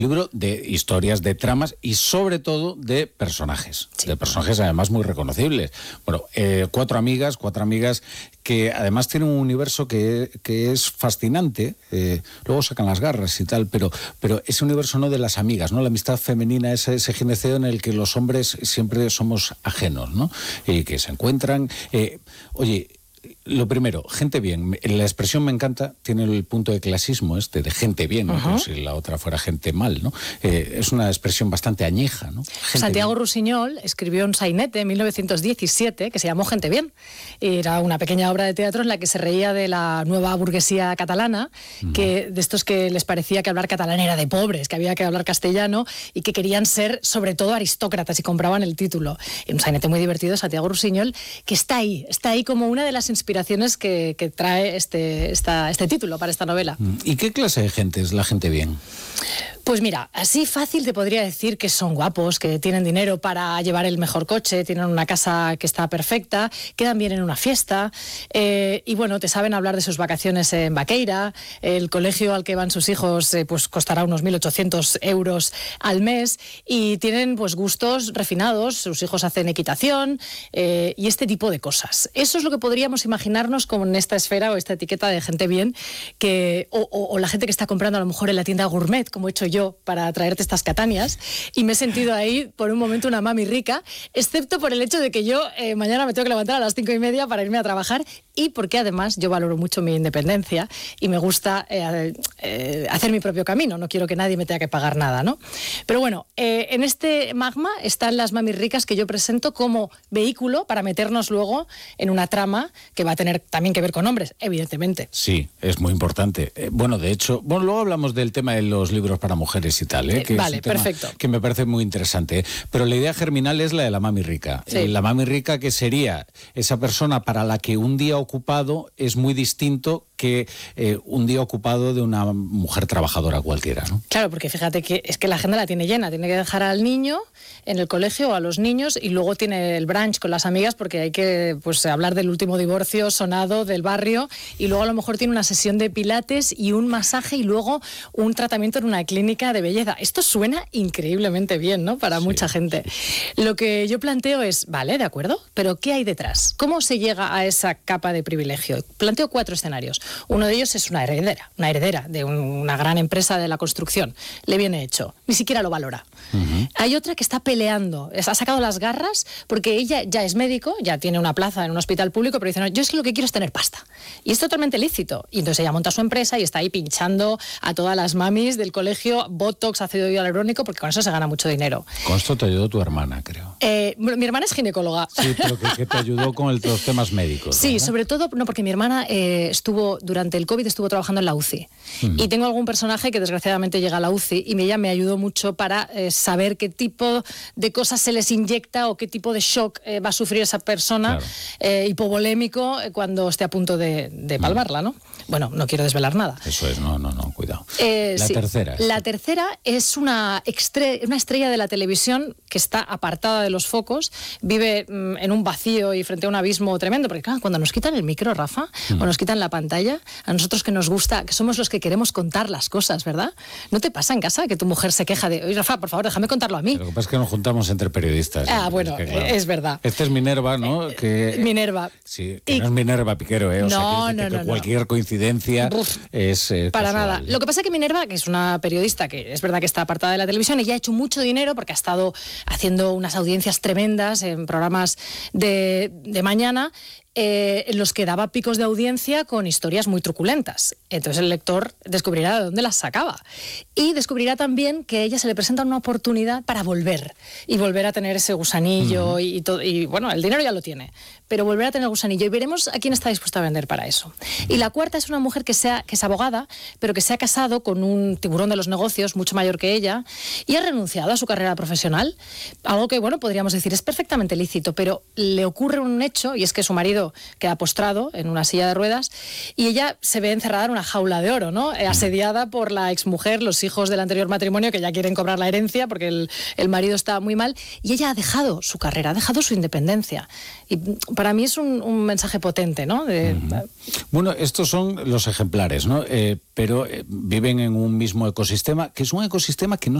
libro de historias, de tramas y sobre todo de personajes, de personajes además muy reconocibles. Bueno, cuatro amigas que además tienen un universo que es fascinante, luego sacan las garras y tal, pero ese universo no de las amigas, ¿no? La amistad femenina, ese gineceo en el que los hombres siempre somos ajenos, ¿no? Y que se encuentran. Oye, lo primero, gente bien. La expresión me encanta, tiene el punto de clasismo de gente bien, ¿no? Como si la otra fuera gente mal, ¿no? Es una expresión bastante añeja, ¿no? Santiago Rusiñol escribió un sainete en 1917 que se llamó Gente bien. Era una pequeña obra de teatro en la que se reía de la nueva burguesía catalana, que de estos que les parecía que hablar catalán era de pobres, que había que hablar castellano y que querían ser sobre todo aristócratas y compraban el título. Un sainete muy divertido de Santiago Rusiñol que está ahí como una de las inspiraciones que trae este título para esta novela. ¿Y qué clase de gente es la gente bien? Pues mira, así fácil te podría decir que son guapos, que tienen dinero para llevar el mejor coche, tienen una casa que está perfecta, quedan bien en una fiesta y bueno, te saben hablar de sus vacaciones en Vaqueira, el colegio al que van sus hijos pues costará unos 1.800 euros al mes y tienen pues gustos refinados, sus hijos hacen equitación y este tipo de cosas. Eso es lo que podríamos imaginarnos como en esta esfera o esta etiqueta de gente bien o la gente que está comprando a lo mejor en la tienda gourmet, como he hecho yo para traerte estas catanias, y me he sentido ahí por un momento una mami rica, excepto por el hecho de que yo mañana me tengo que levantar a las 5:30 para irme a trabajar y porque además yo valoro mucho mi independencia y me gusta hacer mi propio camino, no quiero que nadie me tenga que pagar nada, ¿no? Pero bueno, en este magma están las mamis ricas que yo presento como vehículo para meternos luego en una trama que va a tener también que ver con hombres, evidentemente. Sí, es muy importante. Bueno, de hecho, luego hablamos del tema de los libros para mujeres y tal, que vale, es un tema perfecto. Que me parece muy interesante. Pero la idea germinal es la de la mami rica. Sí. La mami rica que sería esa persona para la que un día ocupado es muy distinto que un día ocupado de una mujer trabajadora cualquiera, ¿no? Claro, porque fíjate que es que la agenda la tiene llena, tiene que dejar al niño en el colegio o a los niños y luego tiene el brunch con las amigas porque hay que pues hablar del último divorcio sonado del barrio y luego a lo mejor tiene una sesión de pilates y un masaje y luego un tratamiento en una clínica de belleza. Esto suena increíblemente bien, ¿no? Para mucha gente. Lo que yo planteo es, vale, de acuerdo, pero ¿qué hay detrás? ¿Cómo se llega a esa capa de privilegio? Planteo 4 escenarios. Uno de ellos es una heredera de una gran empresa de la construcción. Le viene hecho, ni siquiera lo valora. Hay otra que está peleando, ha sacado las garras porque ella ya es médico, ya tiene una plaza en un hospital público, pero dice, no, yo es que lo que quiero es tener pasta. Y es totalmente lícito. Y entonces ella monta su empresa y está ahí pinchando a todas las mamis del colegio botox, ácido hialurónico, porque con eso se gana mucho dinero. Con esto te ayudó tu hermana, creo. Mi hermana es ginecóloga. Sí, pero que te ayudó con los temas médicos. Sí, ¿verdad? sobre todo, no, porque mi hermana durante el COVID estuvo trabajando en la UCI. Y tengo algún personaje que desgraciadamente llega a la UCI y ella me ayudó mucho para saber qué tipo de cosas se les inyecta o qué tipo de shock va a sufrir esa persona hipovolémico cuando esté a punto de palmarla, ¿no? Bueno, no quiero desvelar nada. Eso es, no, cuidado. Tercera. La tercera es una estrella de la televisión que está apartada de los focos, vive en un vacío y frente a un abismo tremendo, porque claro, cuando nos quitan el micro, Rafa, o nos quitan la pantalla, a nosotros que nos gusta, que somos los que queremos contar las cosas, ¿verdad? ¿No te pasa en casa que tu mujer se queja de, oye, Rafa, por favor, déjame contarlo a mí? Lo que pasa es que nos juntamos entre periodistas. Bueno, es que, claro, es verdad. Este es Minerva, ¿no? Minerva. Sí, que no es Minerva Piquero, ¿eh? O sea, que cualquier coincidencia es para casual, nada. Lo que pasa es que Minerva, que es una periodista que es verdad que está apartada de la televisión, ella ha hecho mucho dinero porque ha estado haciendo unas audiencias tremendas en programas de mañana, en los que daba picos de audiencia con historias muy truculentas. Entonces el lector descubrirá de dónde las sacaba. Y descubrirá también que a ella se le presenta una oportunidad para volver. Y volver a tener ese gusanillo y todo. Y bueno, el dinero ya lo tiene. Pero volver a tener gusanillo. Y veremos a quién está dispuesta a vender para eso. Y la cuarta es una mujer que es abogada, pero que se ha casado con un tiburón de los negocios, mucho mayor que ella, y ha renunciado a su carrera profesional. Algo que, bueno, podríamos decir es perfectamente lícito, pero le ocurre un hecho, y es que su marido queda postrado en una silla de ruedas y ella se ve encerrada en una jaula de oro, ¿no? Asediada por la exmujer, los hijos del anterior matrimonio que ya quieren cobrar la herencia porque el marido está muy mal y ella ha dejado su carrera, ha dejado su independencia. Y para mí es un mensaje potente, ¿no? Bueno, estos son los ejemplares, ¿no? Pero viven en un mismo ecosistema, que es un ecosistema que no